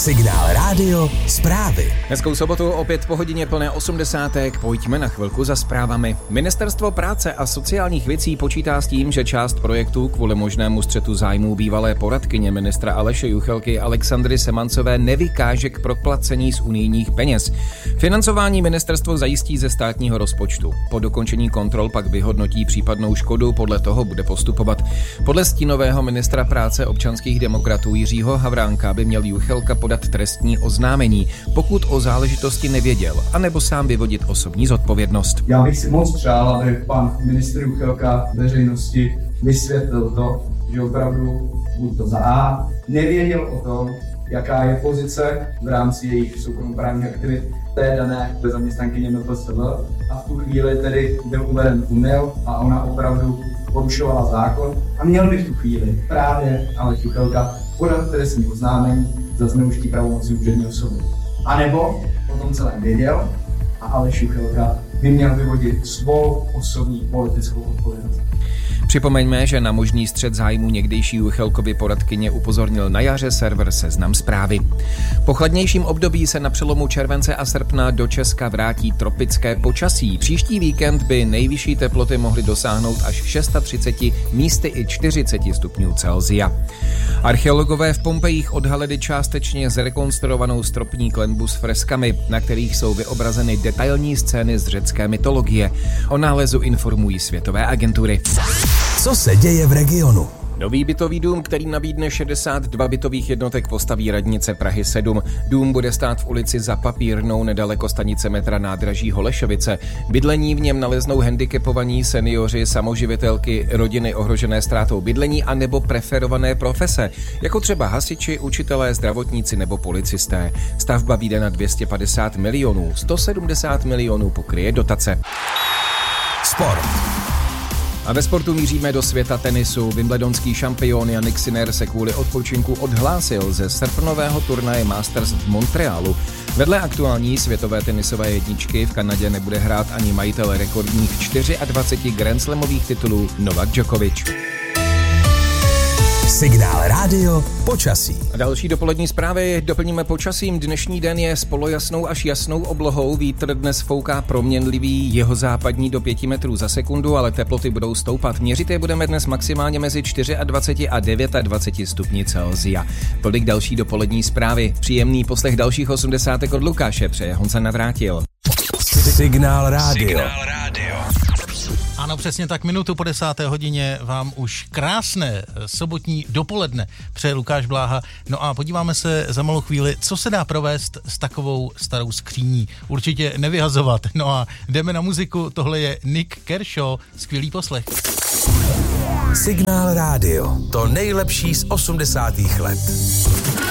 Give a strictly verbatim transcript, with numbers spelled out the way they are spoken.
Signál rádio, zprávy. Hezkou sobotu, opět po hodině plné osmdesátek, pojďme na chvilku za zprávami. Ministerstvo práce a sociálních věcí počítá s tím, že část projektů kvůli možnému střetu zájmů bývalé poradkyně ministra Aleše Juchelky Alexandry Semancové nevykáže k proplacení z unijních peněz. Financování ministerstvo zajistí ze státního rozpočtu. Po dokončení kontrol pak vyhodnotí případnou škodu, podle toho bude postupovat. Podle stínového ministra práce občanských demokratů Jiřího Havránka by měl Juchelka podat trestní oznámení, pokud o záležitosti nevěděl, anebo sám vyvodit osobní zodpovědnost. Já bych si moc přál, aby pan ministr Juchelka veřejnosti vysvětlil to, že opravdu buď to za A, nevěděl o tom, jaká je pozice v rámci jejich soukromoprávních aktivit té dané zaměstnankyně M P S V a v tu chvíli tedy byl uveden omyl a ona opravdu porušovala zákon a měl by v tu chvíli právě Aleš Juchelka podat trestní oznámení za zneužití pravomocí úřední osoby. A nebo o tom celém věděl a Aleš Juchelka by měl vyvodit svou osobní politickou odpovědnost. Připomeňme, že na možný střet zájmu někdejší Juchelkovy poradkyně upozornil na jaře server Seznam Zprávy. Po chladnějším období se na přelomu července a srpna do Česka vrátí tropické počasí. Příští víkend by nejvyšší teploty mohly dosáhnout až třicet šest, místy i čtyřicet stupňů Celsia. Archeologové v Pompejích odhalili částečně zrekonstruovanou stropní klenbu s freskami, na kterých jsou vyobrazeny detailní scény z řecké mytologie. O nálezu informují světové agentury. Co se děje v regionu? Nový bytový dům, který nabídne šedesát dva bytových jednotek, postaví radnice Prahy sedm. Dům bude stát v ulici Za Papírnou nedaleko stanice metra nádraží Holešovice. Bydlení v něm naleznou handicapovaní, seniori, samoživitelky, rodiny ohrožené ztrátou bydlení a nebo preferované profese, jako třeba hasiči, učitelé, zdravotníci nebo policisté. Stavba vyjde na dvě stě padesát milionů, sto sedmdesát milionů pokryje dotace. Sport. A ve sportu míříme do světa tenisu. Wimbledonský šampion Jannik Sinner se kvůli odpočinku odhlásil ze srpnového turnaje Masters v Montrealu. Vedle aktuální světové tenisové jedničky v Kanadě nebude hrát ani majitel rekordních dvacet čtyři Grand Slamových titulů Novak Djokovic. Signál rádio, počasí. A další dopolední zprávy doplníme počasím. Dnešní den je s polojasnou až jasnou oblohou. Vítr dnes fouká proměnlivý jihozápadní do pěti metrů za sekundu, ale teploty budou stoupat. Měřit je budeme dnes maximálně mezi dvacet čtyři a dvacet devět stupni Celsia. Tolik další dopolední zprávy. Příjemný poslech dalších osmdesátek od Lukáše přeje Honza Navrátil. Signál rádio. Signál rádio. Ano, přesně tak, minutu po desáté hodině vám už krásné sobotní dopoledne přeje Lukáš Bláha. No a podíváme se za malou chvíli, co se dá provést s takovou starou skříní. Určitě nevyhazovat. No a jdeme na muziku, tohle je Nick Kershaw, skvělý poslech. Signál rádio, to nejlepší z osmdesátých let.